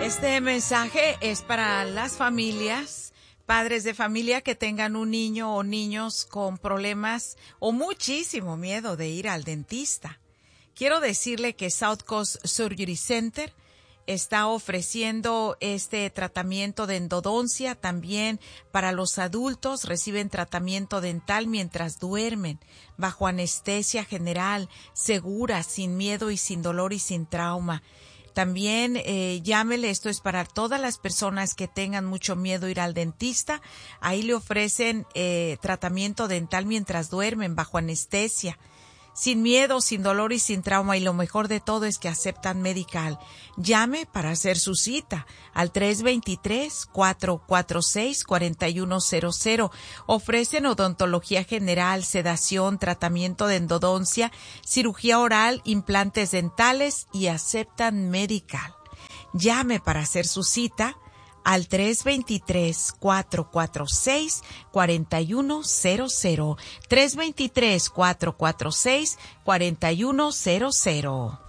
Este mensaje es para las familias, padres de familia que tengan un niño o niños con problemas o muchísimo miedo de ir al dentista. Quiero decirle que South Coast Surgery Center está ofreciendo este tratamiento de endodoncia también para los adultos. Reciben tratamiento dental mientras duermen, bajo anestesia general, segura, sin miedo y sin dolor y sin trauma. También llámele, esto es para todas las personas que tengan mucho miedo a ir al dentista. Ahí le ofrecen tratamiento dental mientras duermen, bajo anestesia, sin miedo, sin dolor y sin trauma, y lo mejor de todo es que aceptan Medical. Llame para hacer su cita al 323-446-4100. Ofrecen odontología general, sedación, tratamiento de endodoncia, cirugía oral, implantes dentales y aceptan Medical. Llame para hacer su cita al 323-446-4100. 323-446-4100.